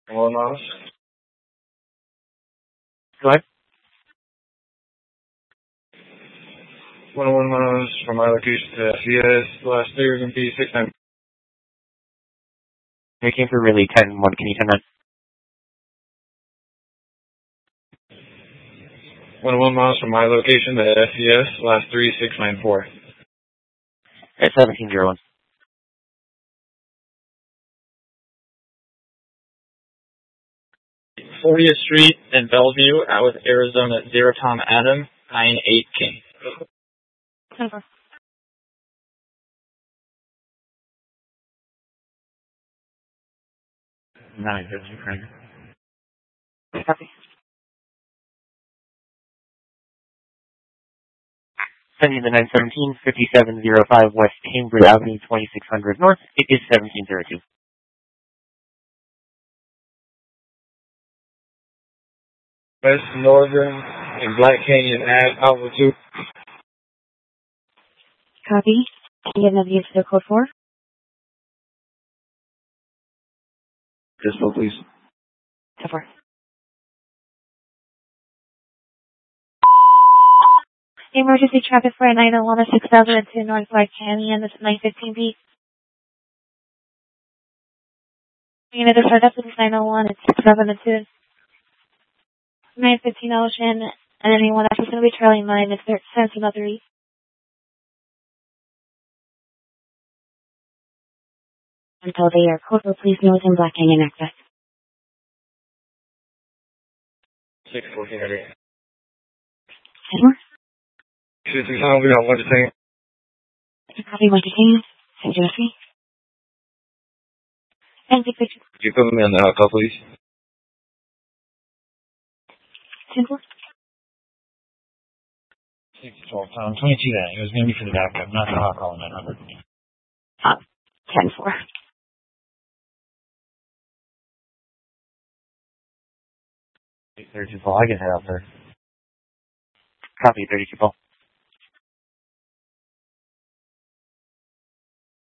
1 miles. Go ahead. 101 miles from my location to FES. Last 3 are going to be 69. You came for really 10-1. Can you turn that? 101 miles from my location to FES. Last 3, 694. At 1701. 40th Street in Bellevue, out with Arizona 0 Tom Adam, 98 King. 10-4. Copy. Sending the 917, 5705 West Cambridge Avenue, 2600 North. It is 1702. West Northern and Black Canyon at Alpha 2. Copy. Can you get another use for code 4? Pistol, please. 10-4. Emergency traffic for 901 at 6002 North Black Canyon. This is 915B. Unit to start up with 901 at 6002. 915 Ocean, and anyone else is going to be trailing mine if they're sensing about 3. Until they are code, please know within Black Canyon access. 614. 10-4. Shoot through town, we got 1 to 10. Copy 1 to 10. Send you a 3. And take picture. Could you put me on the hot call, please? 10-4. 612 Tom, 22 that. It was going to be for the backup, not the hot call in that number. 10-4. 32 Paul, I can head out there. Copy 32 Paul.